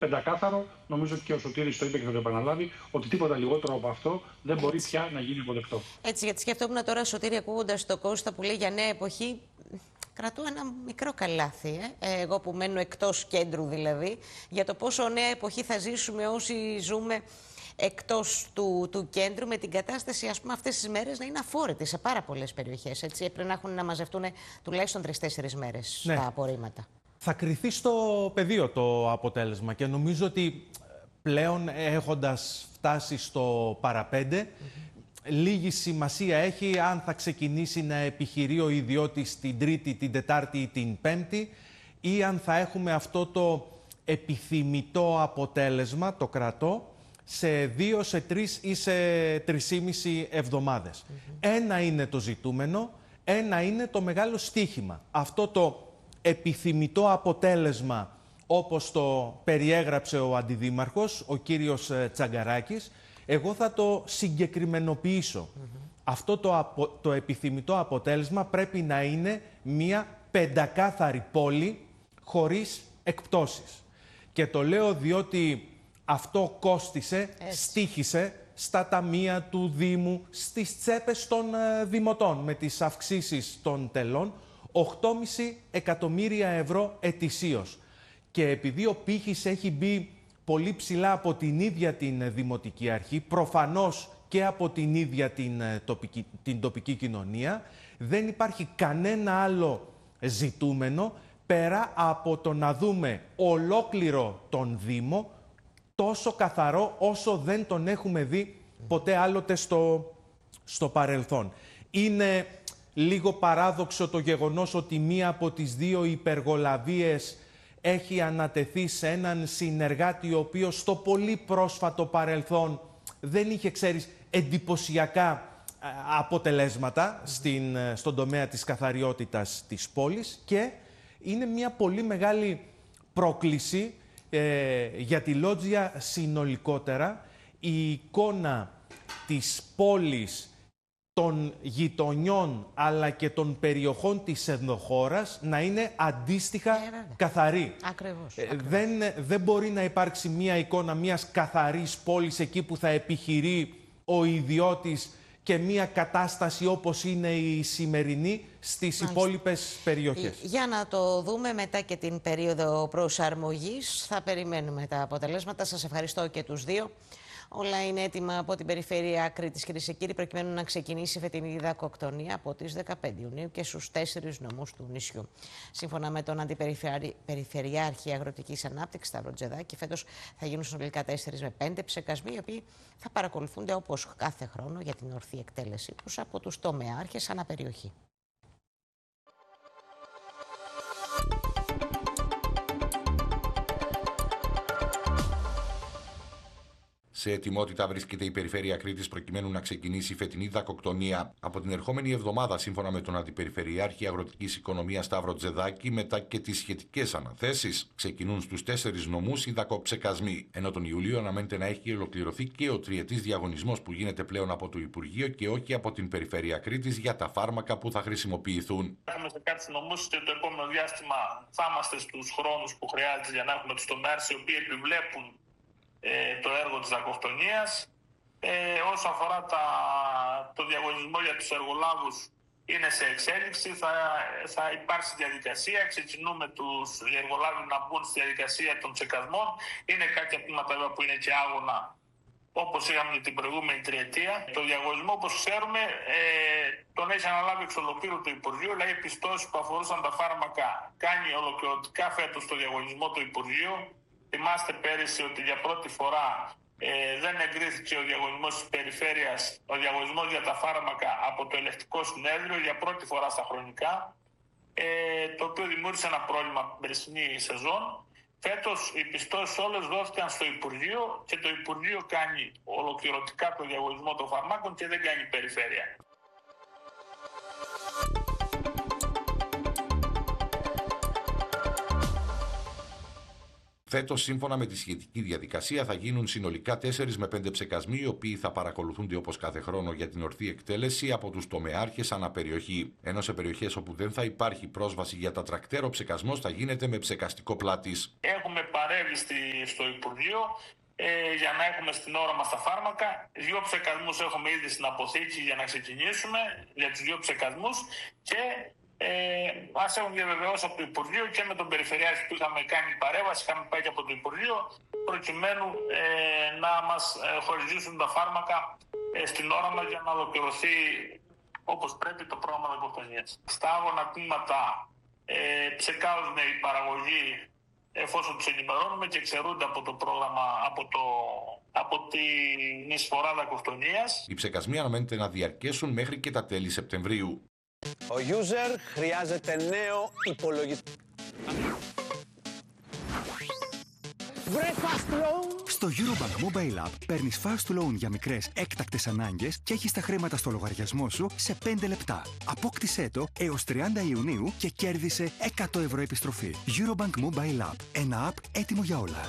πεντακάθαρο, νομίζω και ο Σωτήρης το είπε και θα το επαναλάβει, ότι τίποτα λιγότερο από αυτό δεν μπορεί πια να γίνει αποδεκτό. Έτσι, γιατί σκεφτόμουν τώρα, Σωτήρη, ακούγοντας το Κώστα που λέει για νέα εποχή, κρατώ ένα μικρό καλάθι, εγώ που μένω εκτός κέντρου δηλαδή, για το πόσο νέα εποχή θα ζήσουμε όσοι ζούμε εκτός του κέντρου, με την κατάσταση, ας πούμε, αυτές τις μέρες να είναι αφόρητη σε πάρα πολλές περιοχές. Έτσι, πρέπει να έχουν να μαζευτούν τουλάχιστον 3-4 μέρες τα απορρίμματα. Θα κριθεί στο πεδίο το αποτέλεσμα και νομίζω ότι πλέον έχοντας φτάσει στο παραπέντε, λίγη σημασία έχει αν θα ξεκινήσει να επιχειρεί ο ιδιώτης την Τρίτη, την Τετάρτη ή την Πέμπτη ή αν θα έχουμε αυτό το επιθυμητό αποτέλεσμα, το κρατώ, σε 2, σε 3 ή σε 3,5 εβδομάδες. Ένα είναι το ζητούμενο, ένα είναι το μεγάλο στίχημα. Αυτό το επιθυμητό αποτέλεσμα, όπως το περιέγραψε ο Αντιδήμαρχος, ο κύριος Τσαγκαράκης, εγώ θα το συγκεκριμενοποιήσω. Αυτό το επιθυμητό αποτέλεσμα πρέπει να είναι μια πεντακάθαρη πόλη χωρίς εκπτώσεις. Και το λέω διότι αυτό κόστισε, στοίχησε στα ταμεία του Δήμου, στις τσέπες των δημοτών με τις αυξήσεις των τελών, 8,5 εκατομμύρια ευρώ ετησίως. Και επειδή ο πύχης έχει μπει πολύ ψηλά από την ίδια την Δημοτική Αρχή, προφανώς και από την ίδια την τοπική κοινωνία, δεν υπάρχει κανένα άλλο ζητούμενο πέρα από το να δούμε ολόκληρο τον Δήμο τόσο καθαρό όσο δεν τον έχουμε δει ποτέ άλλοτε στο παρελθόν. Είναι λίγο παράδοξο το γεγονός ότι μία από τις δύο υπεργολαβίες έχει ανατεθεί σε έναν συνεργάτη ο οποίος στο πολύ πρόσφατο παρελθόν δεν είχε, ξέρεις, εντυπωσιακά αποτελέσματα στον τομέα της καθαριότητας της πόλης και είναι μια πολύ μεγάλη πρόκληση για τη Λότζια συνολικότερα η εικόνα της πόλης, των γειτονιών αλλά και των περιοχών της ενδοχώρας να είναι αντίστοιχα καθαρή. Ακριβώς. Δεν μπορεί να υπάρξει μια εικόνα μιας καθαρής πόλης εκεί που θα επιχειρεί ο ιδιώτης και μια κατάσταση όπως είναι η σημερινή στις υπόλοιπες περιοχές. Για να το δούμε μετά και την περίοδο προσαρμογής. Θα περιμένουμε τα αποτελέσματα. Σας ευχαριστώ και τους δύο. Όλα είναι έτοιμα από την περιφέρεια Κρήτης, κυρίες και κύριοι, προκειμένου να ξεκινήσει η φετινή διδακοκτονία από τις 15 Ιουνίου και στους 4 νομούς του νησιού. Σύμφωνα με τον Αντιπεριφερειάρχη Αγροτικής Ανάπτυξης, Σταύρο Τζεδάκη, φέτος θα γίνουν συνολικά 4 με 5 ψεκασμοί, οι οποίοι θα παρακολουθούνται όπως κάθε χρόνο για την ορθή εκτέλεσή τους από τους τομεάρχες αναπεριοχή. Σε ετοιμότητα βρίσκεται η Περιφέρεια Κρήτης προκειμένου να ξεκινήσει η φετινή διδακοκτονία από την ερχόμενη εβδομάδα, σύμφωνα με τον Αντιπεριφερειάρχη Αγροτικής Οικονομίας Σταύρο Τζεδάκη, μετά και τις σχετικές αναθέσεις. Ξεκινούν στους 4 νομούς οι δακοψεκασμοί, ενώ τον Ιούλιο αναμένεται να έχει ολοκληρωθεί και ο τριετής διαγωνισμός που γίνεται πλέον από το Υπουργείο και όχι από την Περιφέρεια Κρήτης για τα φάρμακα που θα χρησιμοποιηθούν. Έχουμε σε κάποιους νομούς και το επόμενο διάστημα θα είμαστε στους χρόνους που χρειάζεται για να έχουμε τους τομέαρχες οι οποίοι επιβλέπουν το έργο της δακοκτονίας. Όσο αφορά το διαγωνισμό για τους εργολάβους, είναι σε εξέλιξη, θα υπάρξει διαδικασία. Ξεκινούμε τους εργολάβους να μπουν στη διαδικασία των τσεκασμών. Είναι κάποια τμήματα που είναι και άγωνα, όπως είχαμε την προηγούμενη τριετία. Το διαγωνισμό, όπως ξέρουμε, τον έχει αναλάβει εξ ολοκλήρου το Υπουργείο, δηλαδή οι πιστώσεις που αφορούσαν τα φάρμακα κάνει ολοκληρωτικά φέτος το διαγωνισμό του Υπουργείου. Θυμάστε πέρυσι ότι για πρώτη φορά δεν εγκρίθηκε ο διαγωνισμός της περιφέρειας, ο διαγωνισμός για τα φάρμακα από το Ελεκτικό Συνέδριο για πρώτη φορά στα χρονικά, το οποίο δημιούργησε ένα πρόβλημα την περσινή σεζόν. Φέτος οι πιστώσεις όλες δόθηκαν στο Υπουργείο και το Υπουργείο κάνει ολοκληρωτικά το διαγωνισμό των φαρμάκων και δεν κάνει η περιφέρεια. Φέτος, σύμφωνα με τη σχετική διαδικασία, θα γίνουν συνολικά 4 με 5 ψεκασμοί, οι οποίοι θα παρακολουθούνται όπως κάθε χρόνο για την ορθή εκτέλεση από τους τομεάρχες αναπεριοχή. Ενώ σε περιοχές όπου δεν θα υπάρχει πρόσβαση για τα τρακτέρ, ο ψεκασμός θα γίνεται με ψεκαστικό πλάτης. Έχουμε παρέμβει στο Υπουργείο για να έχουμε στην ώρα μας τα φάρμακα. 2 ψεκασμούς έχουμε ήδη στην αποθήκη για να ξεκινήσουμε για τους 2 ψεκασμούς και μας έχουν διαβεβαιώσει από το Υπουργείο και με τον Περιφερειάρχη που είχαμε κάνει παρέμβαση, είχαμε πάει και από το Υπουργείο προκειμένου να μας χορηγήσουν τα φάρμακα στην ώρα μας για να ολοκληρωθεί όπως πρέπει το πρόγραμμα δακοκτονίας. Στα άγωνα τμήματα ψεκάζουν οι παραγωγοί εφόσον τους ενημερώνουμε και εξαιρούνται από το πρόγραμμα, από την εισφορά δακοκτονίας. Οι ψεκασμοί αναμένεται να διαρκέσουν μέχρι και τα τέλη Σεπτεμβρίου. Ο user χρειάζεται νέο υπολογιστή. Βρε fast loan! Στο Eurobank Mobile App παίρνεις fast loan για μικρές έκτακτες ανάγκες και έχεις τα χρήματα στο λογαριασμό σου σε 5 λεπτά. Απόκτησέ το έως 30 Ιουνίου και κέρδισε 100 ευρώ επιστροφή. Eurobank Mobile App. Ένα app έτοιμο για όλα.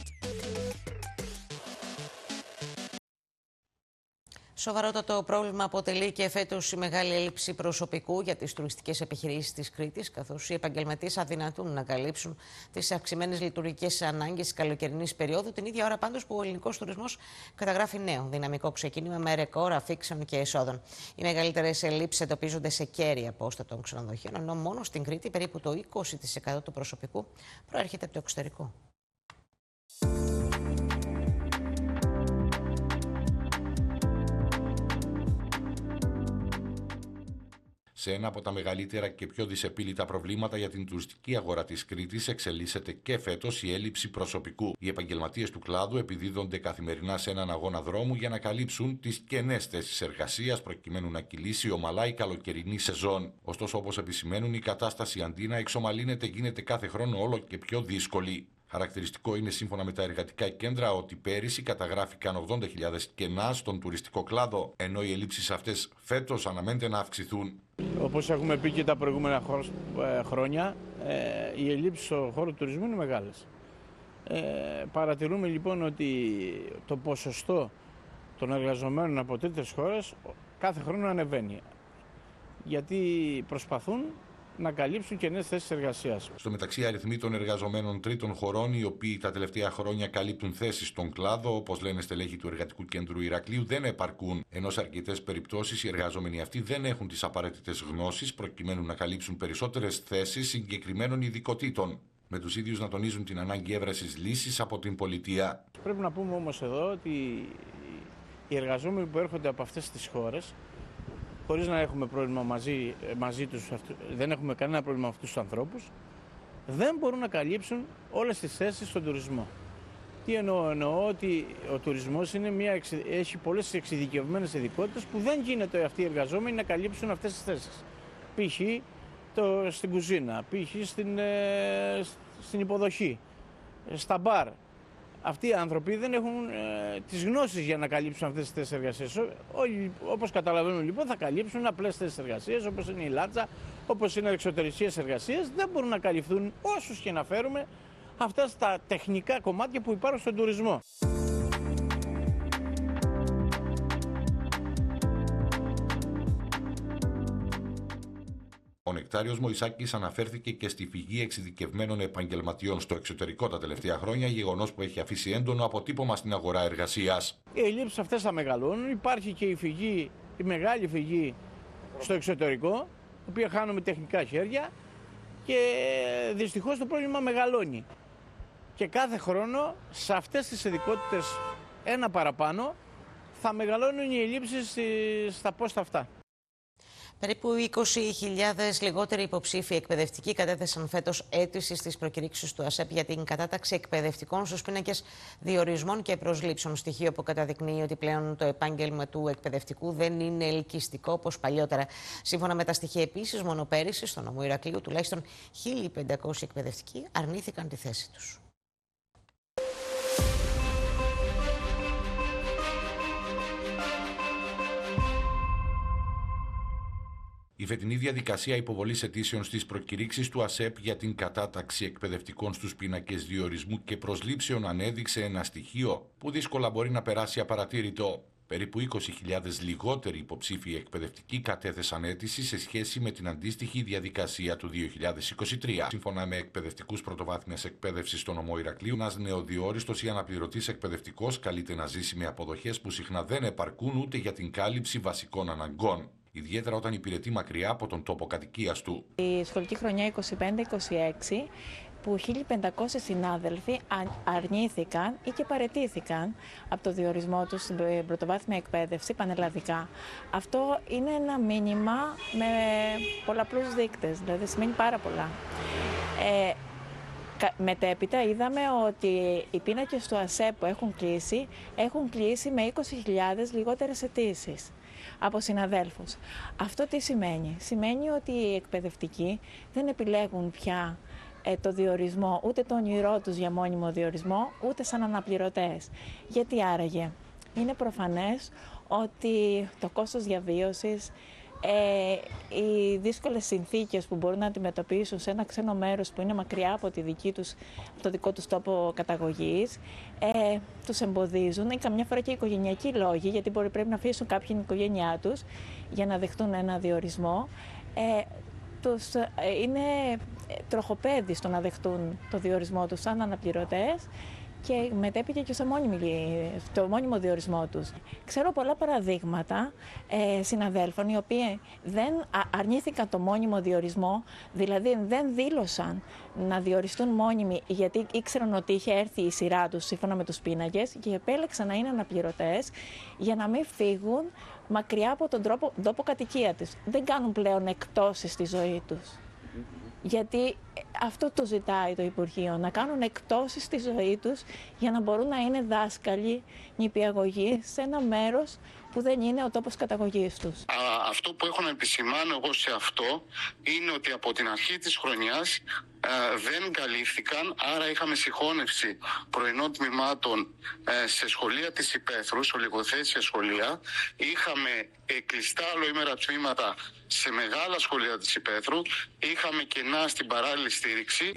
Σοβαρότατο πρόβλημα αποτελεί και φέτος η μεγάλη έλλειψη προσωπικού για τις τουριστικές επιχειρήσεις της Κρήτης, καθώς οι επαγγελματίες αδυνατούν να καλύψουν τις αυξημένες λειτουργικές ανάγκες της καλοκαιρινής περίοδου, την ίδια ώρα πάντως που ο ελληνικός τουρισμός καταγράφει νέο δυναμικό ξεκίνημα με ρεκόρ αφήξεων και εσόδων. Οι μεγαλύτερες ελλείψεις εντοπίζονται σε κέρια πόστα των ξενοδοχείων, ενώ μόνο στην Κρήτη περίπου το 20% του προσωπικού προέρχεται από το εξωτερικό. Σε ένα από τα μεγαλύτερα και πιο δυσεπίλητα προβλήματα για την τουριστική αγορά της Κρήτης εξελίσσεται και φέτος η έλλειψη προσωπικού. Οι επαγγελματίες του κλάδου επιδίδονται καθημερινά σε έναν αγώνα δρόμου για να καλύψουν τις κενές θέσεις εργασίας προκειμένου να κυλήσει ομαλά η καλοκαιρινή σεζόν. Ωστόσο, όπως επισημαίνουν, η κατάσταση αντί να εξομαλύνεται γίνεται κάθε χρόνο όλο και πιο δύσκολη. Χαρακτηριστικό είναι, σύμφωνα με τα εργατικά κέντρα, ότι πέρυσι καταγράφηκαν 80.000 κενά στον τουριστικό κλάδο, ενώ οι ελλείψεις αυτές φέτος αναμένεται να αυξηθούν. Όπως έχουμε πει και τα προηγούμενα χρόνια, οι ελλείψεις στον χώρο του τουρισμού είναι μεγάλες. Παρατηρούμε λοιπόν ότι το ποσοστό των εργαζομένων από τρίτες χώρες κάθε χρόνο ανεβαίνει, γιατί προσπαθούν να καλύψουν κενές θέσεις εργασίας. Στο μεταξύ, αριθμοί των εργαζομένων τρίτων χωρών, οι οποίοι τα τελευταία χρόνια καλύπτουν θέσεις στον κλάδο, όπως λένε στελέχοι του Εργατικού Κέντρου Ηρακλείου, δεν επαρκούν. Ενώ σε αρκετές περιπτώσεις οι εργαζόμενοι αυτοί δεν έχουν τις απαραίτητες γνώσεις προκειμένου να καλύψουν περισσότερες θέσεις συγκεκριμένων ειδικοτήτων. Με τους ίδιους να τονίζουν την ανάγκη έβρεσης λύσης από την πολιτεία. Πρέπει να πούμε όμως εδώ ότι οι εργαζόμενοι που έρχονται από αυτές τις χώρες, χωρίς να έχουμε πρόβλημα μαζί τους, δεν έχουμε κανένα πρόβλημα με αυτούς τους ανθρώπους, δεν μπορούν να καλύψουν όλες τις θέσεις στον τουρισμό. Τι εννοώ? Εννοώ ότι ο τουρισμός έχει πολλές εξειδικευμένες ειδικότητες που δεν γίνεται αυτοί οι εργαζόμενοι να καλύψουν αυτές τις θέσεις. Π.χ. στην κουζίνα, π.χ. στην υποδοχή, στα μπαρ. Αυτοί οι άνθρωποι δεν έχουν τις γνώσεις για να καλύψουν αυτές τις θέσεις εργασίας. Όπως καταλαβαίνουν λοιπόν, θα καλύψουν απλές θέσεις εργασίας, όπως είναι η λάτσα, όπως είναι εξωτερικές εργασίες. Δεν μπορούν να καλυφθούν όσους και να φέρουμε αυτά τα τεχνικά κομμάτια που υπάρχουν στον τουρισμό. Ο Νεκτάριος Μωυσάκης αναφέρθηκε και στη φυγή εξειδικευμένων επαγγελματιών στο εξωτερικό τα τελευταία χρόνια, γεγονός που έχει αφήσει έντονο αποτύπωμα στην αγορά εργασίας. Οι ελλείψεις αυτές θα μεγαλώνουν. Υπάρχει και η μεγάλη φυγή στο εξωτερικό, η οποία χάνουμε τεχνικά χέρια και δυστυχώς το πρόβλημα μεγαλώνει. Και κάθε χρόνο σε αυτές τις ειδικότητες ένα παραπάνω θα μεγαλώνουν οι ελλείψεις στα πόστα αυτά. Περίπου 20.000 λιγότεροι υποψήφοι εκπαιδευτικοί κατέθεσαν φέτος αίτηση στις προκηρύξεις του ΑΣΕΠ για την κατάταξη εκπαιδευτικών στους πίνακες διορισμών και προσλήψεων. Στοιχείο που καταδεικνύει ότι πλέον το επάγγελμα του εκπαιδευτικού δεν είναι ελκυστικό όπως παλιότερα. Σύμφωνα με τα στοιχεία, επίσης, μόνο πέρυσι στο νομό Ηρακλείου τουλάχιστον 1.500 εκπαιδευτικοί αρνήθηκαν τη θέση τους. Η φετινή διαδικασία υποβολής αιτήσεων στις προκηρύξεις του ΑΣΕΠ για την κατάταξη εκπαιδευτικών στους πίνακες διορισμού και προσλήψεων ανέδειξε ένα στοιχείο που δύσκολα μπορεί να περάσει απαρατήρητο. Περίπου 20.000 λιγότεροι υποψήφιοι εκπαιδευτικοί κατέθεσαν αίτηση σε σχέση με την αντίστοιχη διαδικασία του 2023. Σύμφωνα με εκπαιδευτικούς πρωτοβάθμιας εκπαίδευσης στο νομό Ηρακλείου, ένας νεοδιόριστος ή αναπληρωτής εκπαιδευτικός καλείται να ζήσει με αποδοχές που συχνά δεν επαρκούν ούτε για την κάλυψη βασικών αναγκών, ιδιαίτερα όταν υπηρετεί μακριά από τον τόπο κατοικίας του. Η σχολική χρονιά 25-26, που 1.500 συνάδελφοι αρνήθηκαν ή και παραιτήθηκαν από το διορισμό τους στην πρωτοβάθμια εκπαίδευση πανελλαδικά. Αυτό είναι ένα μήνυμα με πολλαπλούς δείκτες, δηλαδή σημαίνει πάρα πολλά. Μετέπειτα είδαμε ότι οι πίνακες του ΑΣΕΠ που έχουν κλείσει με 20.000 λιγότερες αιτήσεις από συναδέλφους. Αυτό τι σημαίνει? Σημαίνει ότι οι εκπαιδευτικοί δεν επιλέγουν πια το διορισμό, ούτε το όνειρό τους για μόνιμο διορισμό, ούτε σαν αναπληρωτές. Γιατί άραγε? Είναι προφανές ότι το κόστος διαβίωσης, οι δύσκολες συνθήκες που μπορούν να αντιμετωπίσουν σε ένα ξένο μέρος που είναι μακριά από το δικό τους τόπο καταγωγής, τους εμποδίζουν, ή καμιά φορά και οικογενειακοί λόγοι, γιατί πρέπει να αφήσουν κάποιοι την οικογένειά τους για να δεχτούν ένα διορισμό. Είναι τροχοπέδι στο να δεχτούν το διορισμό τους σαν αναπληρωτές και μετέπειτα και στο μόνιμο διορισμό τους. Ξέρω πολλά παραδείγματα συναδέλφων οι οποίοι δεν αρνήθηκαν το μόνιμο διορισμό, δηλαδή δεν δήλωσαν να διοριστούν μόνιμοι γιατί ήξεραν ότι είχε έρθει η σειρά τους σύμφωνα με τους πίνακες και επέλεξαν να είναι αναπληρωτές για να μην φύγουν μακριά από τον τόπο κατοικία τους. Δεν κάνουν πλέον εκπτώσεις στη ζωή τους. Γιατί αυτό το ζητάει το Υπουργείο, να κάνουν εκπτώσεις στη ζωή τους για να μπορούν να είναι δάσκαλοι, νηπιαγωγοί σε ένα μέρος που δεν είναι ο τόπος καταγωγής τους. Αυτό που έχω να επισημάνω εγώ σε αυτό είναι ότι από την αρχή της χρονιάς δεν καλύφθηκαν, άρα είχαμε συγχώνευση πρωινών τμήματων σε σχολεία της υπαίθρου, σε ολιγοθέσια σχολεία. Είχαμε κλειστά ολοήμερα τμήματα σε μεγάλα σχολεία της υπαίθρου. Είχαμε κενά στην παράλληλη στήριξη.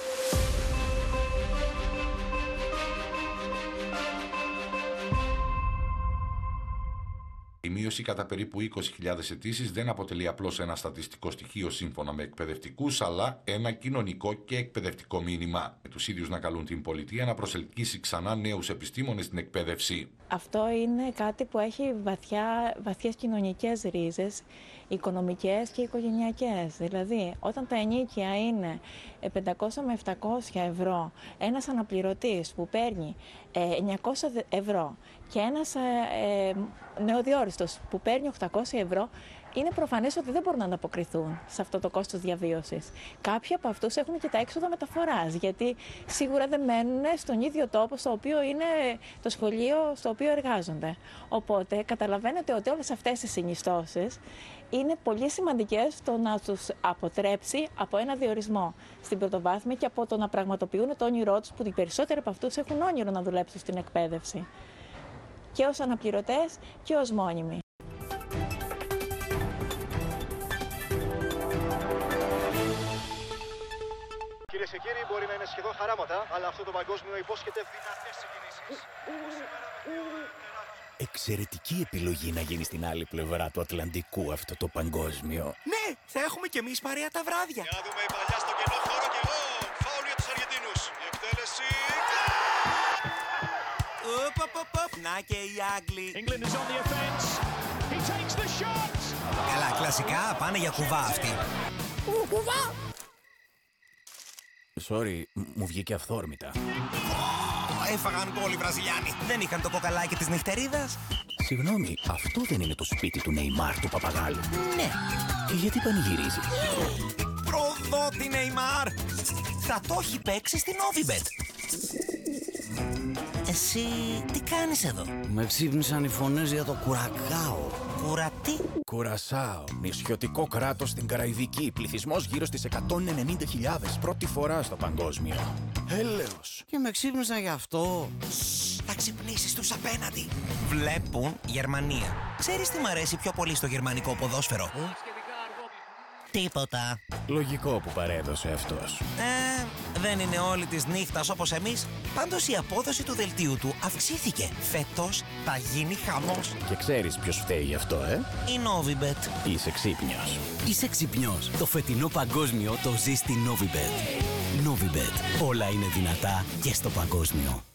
Η μείωση κατά περίπου 20.000 αιτήσεις δεν αποτελεί απλώς ένα στατιστικό στοιχείο σύμφωνα με εκπαιδευτικούς, αλλά ένα κοινωνικό και εκπαιδευτικό μήνυμα. Με τους ίδιους να καλούν την πολιτεία να προσελκύσει ξανά νέους επιστήμονες στην εκπαίδευση. Αυτό είναι κάτι που έχει βαθιές κοινωνικές ρίζες, οικονομικές και οικογενειακές. Δηλαδή, όταν τα ενίκια είναι 500 με 700 ευρώ, ένας αναπληρωτής που παίρνει 900 ευρώ και ένας νεοδιόριστος που παίρνει 800 ευρώ, είναι προφανές ότι δεν μπορούν να ανταποκριθούν σε αυτό το κόστος διαβίωσης. Κάποιοι από αυτούς έχουν και τα έξοδα μεταφοράς, γιατί σίγουρα δεν μένουν στον ίδιο τόπο στο οποίο είναι το σχολείο στο οποίο εργάζονται. Οπότε καταλαβαίνετε ότι όλες αυτές οι συνιστώσεις είναι πολύ σημαντικές στο να τους αποτρέψει από ένα διορισμό στην πρωτοβάθμια και από το να πραγματοποιούν το όνειρό τους, που οι περισσότεροι από αυτούς έχουν όνειρο να δουλέψουν στην εκπαίδευση. Και ως αναπληρωτές και ως μόνιμοι. Κυρίες και κύριοι, μπορεί να είναι σχεδόν χαράματα, αλλά αυτό το παγκόσμιο υπόσχεται δυνατές συγκινήσεις. Εξαιρετική επιλογή να γίνει στην άλλη πλευρά του Ατλαντικού αυτό το παγκόσμιο. Ναι, θα έχουμε κι εμείς παρέα τα βράδια. Για να δούμε η παλιά στο κενό χώρο και φάουλ για τους Αργεντίνους. Η εκτέλεση... Να και οι Άγγλοι. England is on the offense. He takes the shot. Καλά, κλασικά πάνε για κουβά αυτοί. Κουβά! Sorry, μου βγήκε αυθόρμητα. Έφαγαν γκολ οι Βραζιλιάνοι. Δεν είχαν το κοκαλάκι της νυχτερίδας. Συγγνώμη, αυτό δεν είναι το σπίτι του Νεϊμάρ του Παπαγάλου? Ναι. Και γιατί πανηγυρίζει? Προδότη Νεϊμάρ. Θα το έχει παίξει στην Όβιμπετ. Εσύ τι κάνεις εδώ? Με ξύπνησαν οι φωνές για το Κουρακάο. Κουρατί? Κουρασάο, νησιωτικό κράτος στην Καραϊβική. Πληθυσμός γύρω στις 190.000. Πρώτη φορά στο παγκόσμιο. Έλεος. Και με ξύπνησαν γι' αυτό. Θα ξυπνήσεις τους απέναντι. Βλέπουν Γερμανία. Ξέρεις τι μ' αρέσει πιο πολύ στο γερμανικό ποδόσφαιρο? Τίποτα. Λογικό που παρέδωσε αυτός. Δεν είναι όλη της νύχτας όπως εμείς. Πάντως η απόδοση του δελτίου του αυξήθηκε. Φέτος θα γίνει χαμός. Και ξέρεις ποιος φταίει γι' αυτό, Η Novibet. Είσαι ξύπνιος. Είσαι ξυπνιός. Το φετινό παγκόσμιο το ζει στη Novibet. Novibet. Όλα είναι δυνατά και στο παγκόσμιο.